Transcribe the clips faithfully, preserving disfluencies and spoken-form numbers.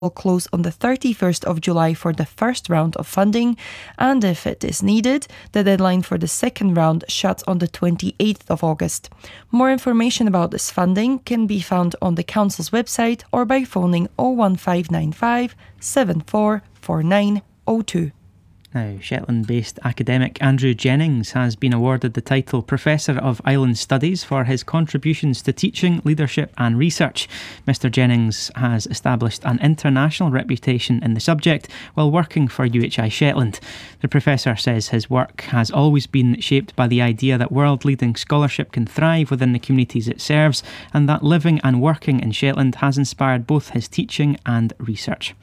will close on the thirty-first of July for the first round of funding, and if it is needed, the deadline for the second round shuts on the twenty-eighth of August. More information about this funding can be found on the Council's website or by phoning oh one five nine five, seven four four nine oh two. Now, Shetland-based academic Andrew Jennings has been awarded the title Professor of Island Studies for his contributions to teaching, leadership and research. Mister Jennings has established an international reputation in the subject while working for U H I Shetland. The professor says his work has always been shaped by the idea that world-leading scholarship can thrive within the communities it serves, and that living and working in Shetland has inspired both his teaching and research.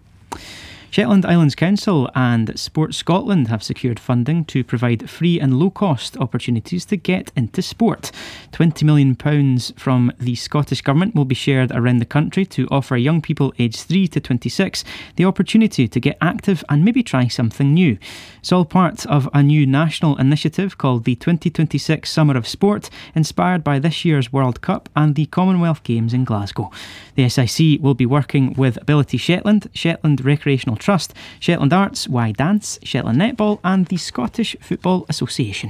Shetland Islands Council and Sport Scotland have secured funding to provide free and low-cost opportunities to get into sport. twenty million pounds from the Scottish Government will be shared around the country to offer young people aged three to twenty-six the opportunity to get active and maybe try something new. It's all part of a new national initiative called the twenty twenty-six Summer of Sport, inspired by this year's World Cup and the Commonwealth Games in Glasgow. The S I C will be working with Ability Shetland, Shetland Recreational Trust, Shetland Arts, Y Dance, Shetland Netball and the Scottish Football Association.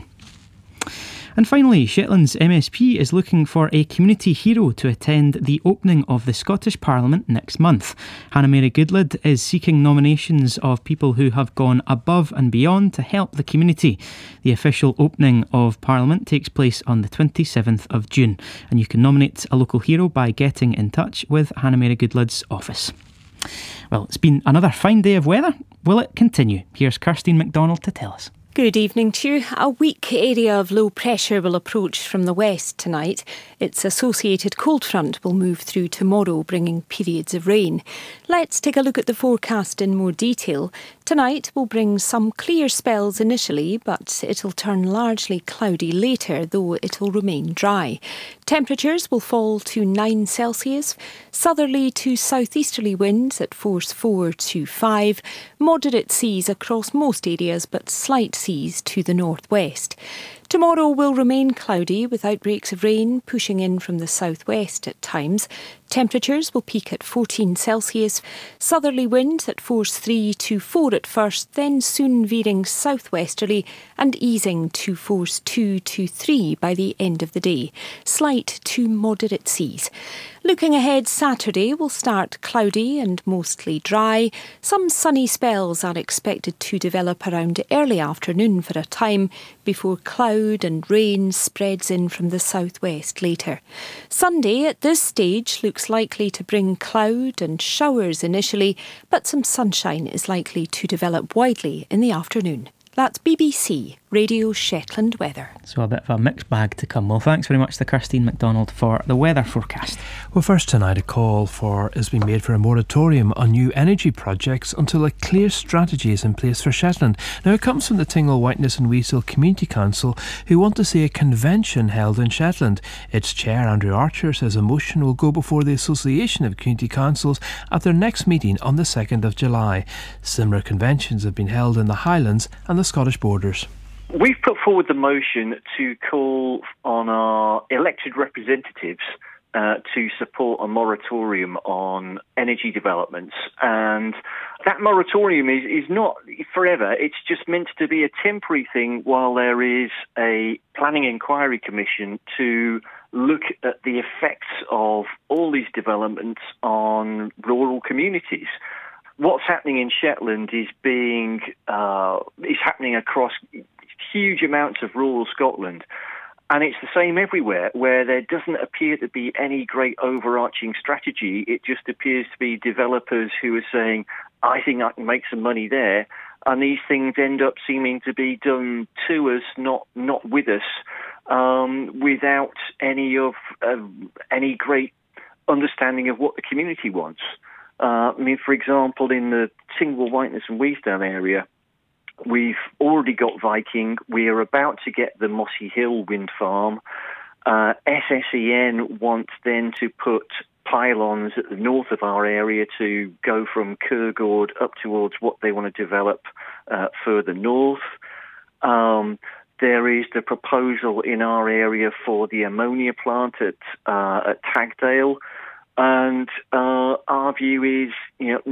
And finally, Shetland's M S P is looking for a community hero to attend the opening of the Scottish Parliament next month. Hannah Mary Goodlid is seeking nominations of people who have gone above and beyond to help the community. The official opening of Parliament takes place on the twenty-seventh of June, and you can nominate a local hero by getting in touch with Hannah Mary Goodlid's office. Well, it's been another fine day of weather. Will it continue? Here's Kirstine McDonald to tell us. Good evening to you. A weak area of low pressure will approach from the west tonight. Its associated cold front will move through tomorrow, bringing periods of rain. Let's take a look at the forecast in more detail. Tonight will bring some clear spells initially, but it'll turn largely cloudy later, though it'll remain dry. Temperatures will fall to nine Celsius, southerly to southeasterly winds at force four to five, moderate seas across most areas but slight seas to the northwest. Tomorrow will remain cloudy with outbreaks of rain pushing in from the southwest at times. Temperatures will peak at fourteen Celsius, southerly winds at force three to four at first, then soon veering southwesterly and easing to force two to three by the end of the day. Slight to moderate seas. Looking ahead, Saturday will start cloudy and mostly dry. Some sunny spells are expected to develop around early afternoon for a time before cloud and rain spreads in from the southwest later. Sunday at this stage looks likely to bring cloud and showers initially, but some sunshine is likely to develop widely in the afternoon. That's B B C Radio Shetland weather. So a bit of a mixed bag to come. Well, thanks very much to Kirstine McDonald for the weather forecast. Well, first tonight a call for is being made for a moratorium on new energy projects until a clear strategy is in place for Shetland. Now it comes from the Tingle, Whiteness and Weasel Community Council, who want to see a convention held in Shetland. Its chair, Andrew Archer, says a motion will go before the Association of Community Councils at their next meeting on the second of July. Similar conventions have been held in the Highlands and the Scottish borders. We've put forward the motion to call on our elected representatives uh, to support a moratorium on energy developments. And that moratorium is, is not forever. It's just meant to be a temporary thing while there is a planning inquiry commission to look at the effects of all these developments on rural communities. What's happening in Shetland is being uh, is happening across huge amounts of rural Scotland, and it's the same everywhere, where there doesn't appear to be any great overarching strategy. It just appears to be developers who are saying, I think I can make some money there, and these things end up seeming to be done to us, not not with us, um, without any of uh, any great understanding of what the community wants. Uh, I mean, for example, in the Tingle, Whiteness and Weasdale area, we've already got Viking. We're about to get the Mossy Hill wind farm. Uh, S S E N wants then to put pylons at the north of our area to go from Kurgord up towards what they want to develop uh, further north. Um, there is the proposal in our area for the ammonia plant at, uh, at Tagdale. And uh, our view is, you know,